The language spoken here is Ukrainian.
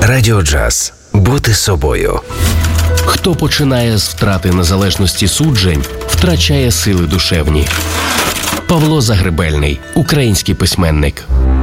Радіо Джаз. Бути собою. Хто починає з втрати незалежності суджень, втрачає сили душевні. Павло Загребельний, український письменник.